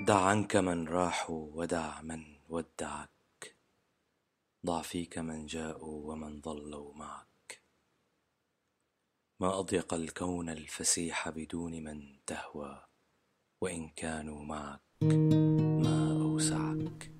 دع عنك من راحوا ودع من ودعك، ضع فيك من جاءوا ومن ظلوا معك. ما أضيق الكون الفسيح بدون من تهوى، وإن كانوا معك ما أوسعك.